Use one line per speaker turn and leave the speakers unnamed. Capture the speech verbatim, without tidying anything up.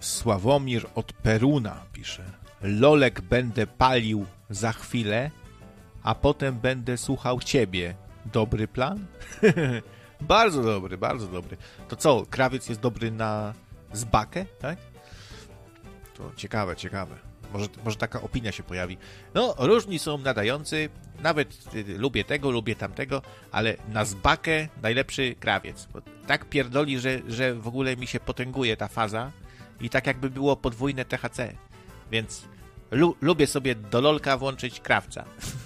Sławomir od Peruna pisze. Lolek będę palił za chwilę, a potem będę słuchał ciebie. Dobry plan? Bardzo dobry, bardzo dobry. To co, krawiec jest dobry na zbakę, tak? To ciekawe, ciekawe. Może, może taka opinia się pojawi. No, różni są nadający. Nawet y, lubię tego, lubię tamtego, ale na zbakę najlepszy krawiec. Bo tak pierdoli, że, że w ogóle mi się potęguje ta faza i tak jakby było podwójne T H C. Więc lu, lubię sobie do lolka włączyć krawca.